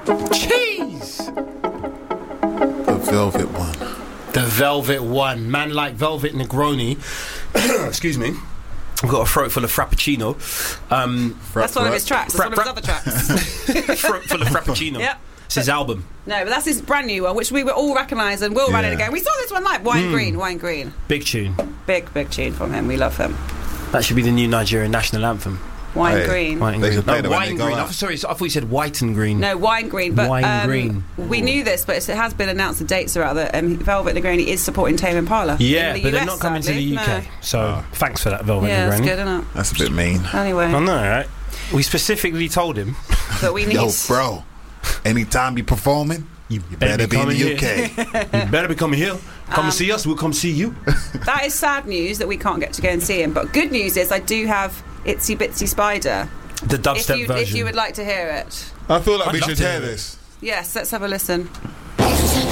Cheese! The Velvet One. The Velvet One. Man like Velvet Negroni. Excuse me. I've got a throat full of Frappuccino. That's one of his tracks. That's one of his other tracks. Throat full of Frappuccino. Yep. It's his album. No, but that's his brand new one, which we will all recognise and will run it again. We saw this one live. Wine Green. Big tune. Big tune from him. We love him. That should be the new Nigerian national anthem. Wine Green. White and They green. should play No, that when wine they go green. out. Sorry, I thought you said white and green. No, Wine Green. But Wine Green. we knew this, but it has been announced. The dates are out that Velvet Negroni is supporting Tame Impala. Yeah, in the but they're US, not coming sadly. to the UK. No. So thanks for that, Velvet Yeah, Negroni. that's good, isn't it? That's a bit mean. Anyway, I know, right? We specifically told him. but we need. Yo, bro, anytime you're performing, you better be in the UK. You better be coming here. Come and see us, we'll come see you. That is sad news that we can't get to go and see him. But good news is I do have Itsy Bitsy Spider. The dubstep version. If you would like to hear it. I feel like I'd we love should to hear hear it. this. Yes, let's have a listen.